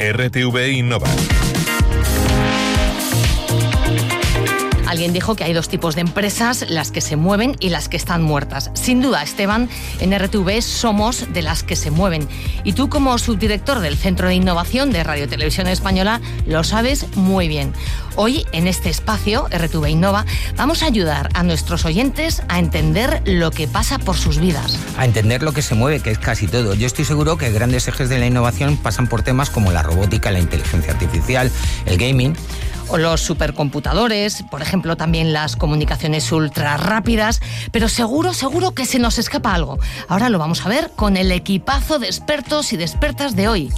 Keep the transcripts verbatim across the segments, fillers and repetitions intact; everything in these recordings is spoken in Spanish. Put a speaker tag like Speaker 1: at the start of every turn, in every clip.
Speaker 1: R T V Innova.
Speaker 2: Alguien dijo que hay dos tipos de empresas, las que se mueven y las que están muertas. Sin duda, Esteban, en R T V somos de las que se mueven. Y tú, como subdirector del Centro de Innovación de Radio Televisión Española, lo sabes muy bien. Hoy, en este espacio, R T V Innova, vamos a ayudar a nuestros oyentes a entender lo que pasa por sus vidas.
Speaker 3: A entender lo que se mueve, que es casi todo. Yo estoy seguro que grandes ejes de la innovación pasan por temas como la robótica, la inteligencia artificial, el gaming,
Speaker 2: o los supercomputadores, por ejemplo, también las comunicaciones ultra rápidas, pero seguro, seguro que se nos escapa algo. Ahora lo vamos a ver con el equipazo de expertos y de expertas de hoy.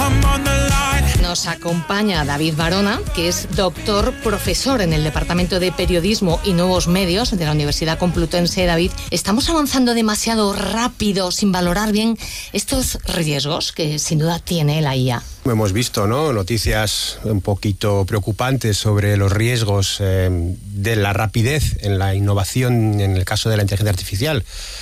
Speaker 2: Nos acompaña David Barona, que es doctor, profesor en el Departamento de Periodismo y Nuevos Medios de la Universidad Complutense. David, ¿estamos avanzando demasiado rápido sin valorar bien estos riesgos que sin duda tiene la I A?
Speaker 4: Hemos visto, ¿no?, noticias un poquito preocupantes sobre los riesgos eh, de la rapidez en la innovación en el caso de la inteligencia artificial.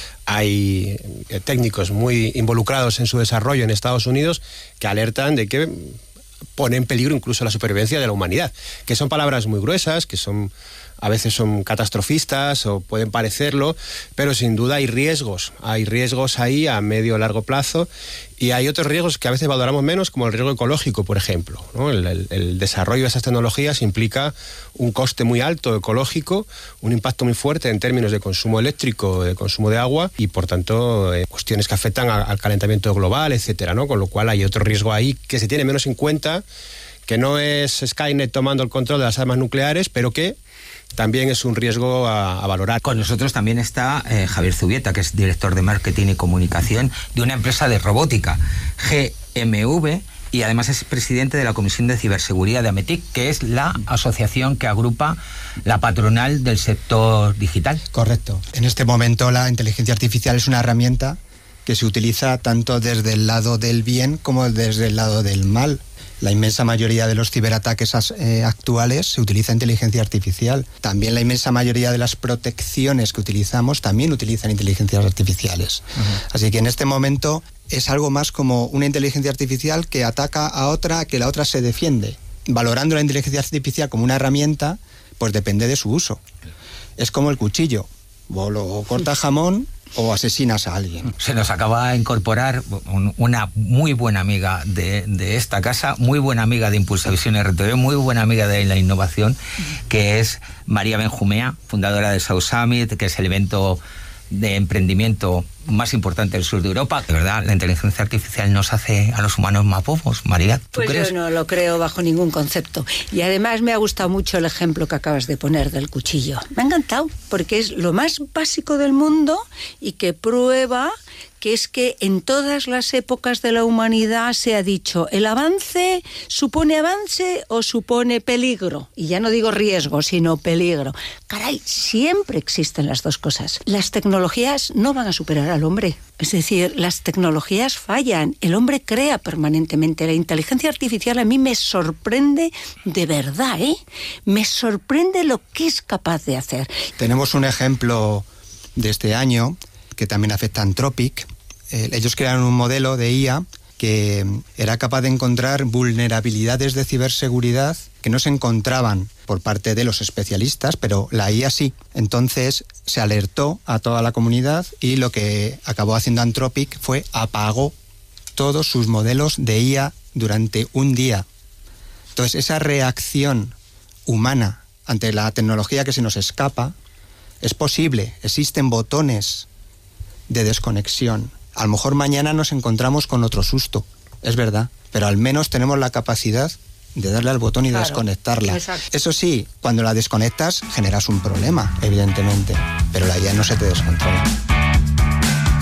Speaker 4: Hay eh, técnicos muy involucrados en su desarrollo en Estados Unidos que alertan de que pone en peligro incluso la supervivencia de la humanidad, que son palabras muy gruesas, que son a veces son catastrofistas o pueden parecerlo, pero sin duda hay riesgos, hay riesgos ahí a medio o largo plazo, y hay otros riesgos que a veces valoramos menos, como el riesgo ecológico, por ejemplo, ¿no? El, el, el desarrollo de esas tecnologías implica un coste muy alto ecológico, un impacto muy fuerte en términos de consumo eléctrico, de consumo de agua, y por tanto eh, cuestiones que afectan a, al calentamiento global, etcétera, ¿no? Con lo cual hay otro riesgo ahí que se tiene menos en cuenta, que no es Skynet tomando el control de las armas nucleares, pero que también es un riesgo a, a valorar.
Speaker 3: Con nosotros también está eh, Javier Zubieta, que es director de marketing y comunicación de una empresa de robótica, G M V, y además es presidente de la Comisión de Ciberseguridad de AMETIC, que es la asociación que agrupa la patronal del sector digital.
Speaker 5: Correcto. En este momento la inteligencia artificial es una herramienta que se utiliza tanto desde el lado del bien como desde el lado del mal. La inmensa mayoría de los ciberataques eh, actuales se utiliza inteligencia artificial. También la inmensa mayoría de las protecciones que utilizamos también utilizan inteligencias artificiales. Uh-huh. Así que en este momento es algo más como una inteligencia artificial que ataca a otra, que la otra se defiende. Valorando la inteligencia artificial como una herramienta, pues depende de su uso. Es como el cuchillo. O lo corta jamón o asesinas a alguien.
Speaker 3: Se nos acaba de incorporar una muy buena amiga de, de esta casa, muy buena amiga de Impulsavisión R T V, muy buena amiga de la innovación, que es María Benjumea, fundadora de South Summit, que es el evento de emprendimiento más importante del sur de Europa. De verdad, la inteligencia artificial nos hace a los humanos más bobos. María, ¿tú
Speaker 6: pues
Speaker 3: crees?
Speaker 6: Yo no lo creo bajo ningún concepto. Y además me ha gustado mucho el ejemplo que acabas de poner del cuchillo. Me ha encantado, porque es lo más básico del mundo y que prueba que es que en todas las épocas de la humanidad se ha dicho, ¿el avance supone avance o supone peligro? Y ya no digo riesgo, sino peligro. Caray, siempre existen las dos cosas. Las tecnologías no van a superar al hombre. Es decir, las tecnologías fallan. El hombre crea permanentemente. La inteligencia artificial a mí me sorprende de verdad, ¿eh? Me sorprende lo que es capaz de hacer.
Speaker 5: Tenemos un ejemplo de este año que también afecta a Anthropic. Eh, ellos crearon un modelo de I A que era capaz de encontrar vulnerabilidades de ciberseguridad que no se encontraban por parte de los especialistas, pero la I A sí. Entonces se alertó a toda la comunidad y lo que acabó haciendo Anthropic fue apagó todos sus modelos de I A durante un día. Entonces esa reacción humana ante la tecnología que se nos escapa es posible. Existen botones de desconexión. A lo mejor mañana nos encontramos con otro susto, es verdad, pero al menos tenemos la capacidad de darle al botón y claro, desconectarla. Exacto. Eso sí, cuando la desconectas generas un problema, evidentemente, pero la I A no se te descontrola.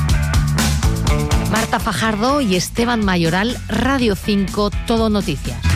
Speaker 2: Marta Fajardo y Esteban Mayoral, Radio cinco, Todo Noticias.